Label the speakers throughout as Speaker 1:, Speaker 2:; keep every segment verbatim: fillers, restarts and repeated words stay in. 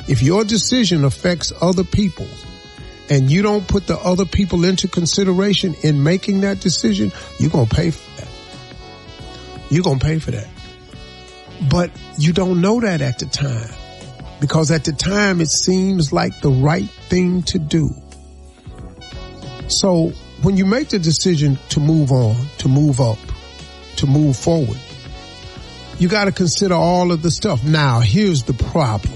Speaker 1: If your decision affects other people and you don't put the other people into consideration in making that decision, you're going to pay for that. You're going to pay for that. But you don't know that at the time, because at the time it seems like the right thing to do. So when you make the decision to move on, to move up, to move forward, you got to consider all of the stuff. Now, here's the problem.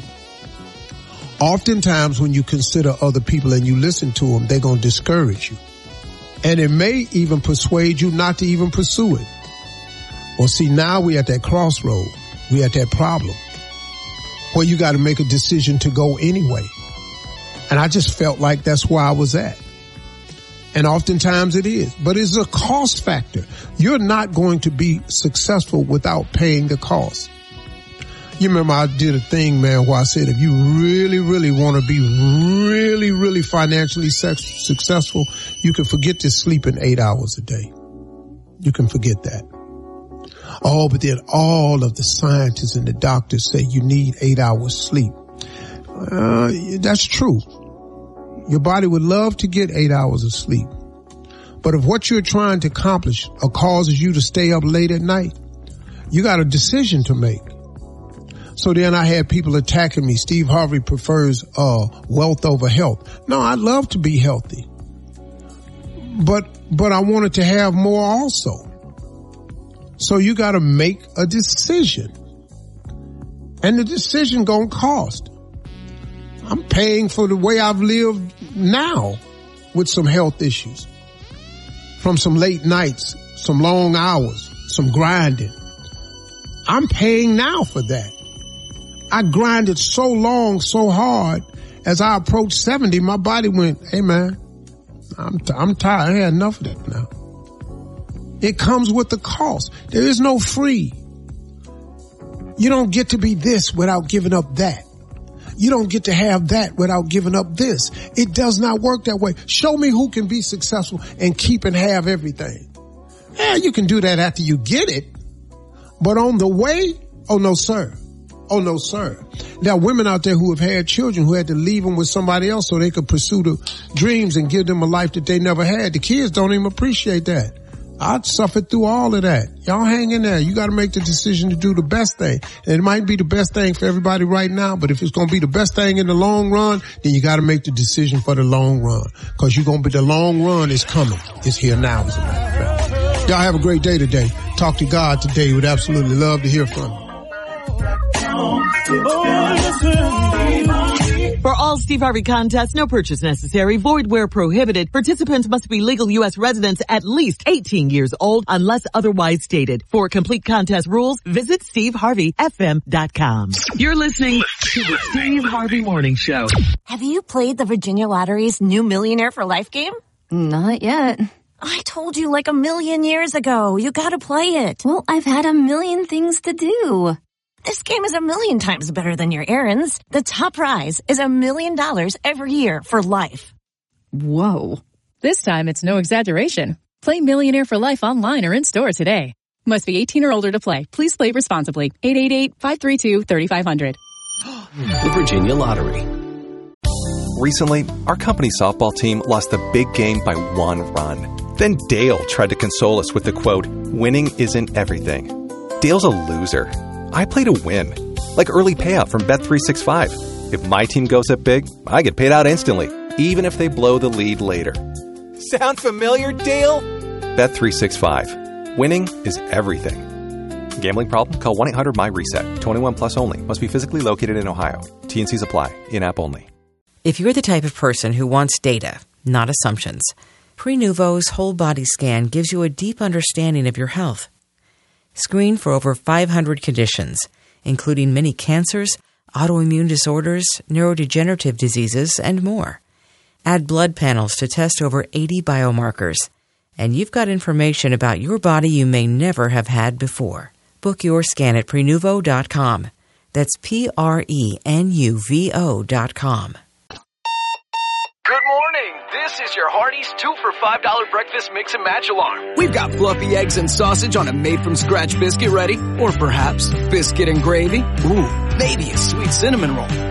Speaker 1: Oftentimes when you consider other people and you listen to them, they're going to discourage you. And it may even persuade you not to even pursue it. Well, see, now we're at that crossroad. We're at that problem where you got to make a decision to go anyway. And I just felt like that's where I was at. And oftentimes it is. But it's a cost factor. You're not going to be successful without paying the cost. You remember I did a thing, man, where I said if you really, really want to be really, really financially sex- successful, you can forget this sleeping eight hours a day. You can forget that. Oh, but then all of the scientists and the doctors say you need eight hours sleep. Uh, that's true. Your body would love to get eight hours of sleep. But if what you're trying to accomplish or causes you to stay up late at night, you got a decision to make. So then I had people attacking me. Steve Harvey prefers uh wealth over health. No, I'd love to be healthy. But but I wanted to have more also. So you got to make a decision. And the decision gonna cost. I'm paying for the way I've lived now with some health issues. From some late nights, some long hours, some grinding. I'm paying now for that. I grinded so long, so hard. As I approached seventy, my body went, hey man, I'm, t- I'm tired. I had enough of that now. It comes with the cost. There is no free. You don't get to be this without giving up that. You don't get to have that without giving up this. It does not work that way. Show me who can be successful and keep and have everything. Yeah, you can do that after you get it. But on the way, oh no, sir. Oh no, sir. There are women out there who have had children who had to leave them with somebody else so they could pursue the dreams and give them a life that they never had. The kids don't even appreciate that. I suffered through all of that. Y'all hang in there. You got to make the decision to do the best thing. And it might be the best thing for everybody right now, but if it's going to be the best thing in the long run, then you got to make the decision for the long run. Because you're going to be, the long run is coming. It's here now, as a matter of fact. Y'all have a great day today. Talk to God today. Would absolutely love to hear from you.
Speaker 2: For all Steve Harvey contests, no purchase necessary, void where prohibited. Participants must be legal U S residents at least eighteen years old unless otherwise stated. For complete contest rules, visit steve harvey f m dot com. You're listening to the Steve Harvey Morning Show.
Speaker 3: Have you played the Virginia Lottery's new Millionaire for Life game?
Speaker 4: Not yet.
Speaker 3: I told you like a million years ago. You gotta play it.
Speaker 4: Well, I've had a million things to do.
Speaker 3: This game is a million times better than your errands. The top prize is a million dollars every year for life.
Speaker 4: Whoa.
Speaker 5: This time it's no exaggeration. Play Millionaire for Life online or in store today. Must be eighteen or older to play. Please play responsibly. eight eight eight, five three two, three five zero zero.
Speaker 6: The Virginia Lottery.
Speaker 7: Recently, our company softball team lost the big game by one run. Then Dale tried to console us with the quote, "Winning isn't everything." Dale's a loser. I play to win, like early payout from Bet three sixty-five. If my team goes up big, I get paid out instantly, even if they blow the lead later.
Speaker 8: Sound familiar, Dale?
Speaker 7: Bet three sixty-five. Winning is everything. Gambling problem? Call one eight hundred my reset. twenty-one plus only. Must be physically located in Ohio. T and C's apply. In-app only.
Speaker 9: If you're the type of person who wants data, not assumptions, Prenuvo's whole body scan gives you a deep understanding of your health. Screen for over five hundred conditions, including many cancers, autoimmune disorders, neurodegenerative diseases, and more. Add blood panels to test over eighty biomarkers. And you've got information about your body you may never have had before. Book your scan at Prenuvo dot com. That's P R E N U V O dot com.
Speaker 8: Good morning. This is your Hardee's two for five dollar breakfast mix and match alarm. We've got fluffy eggs and sausage on a made-from-scratch biscuit ready. Or perhaps biscuit and gravy. Ooh, maybe a sweet cinnamon roll.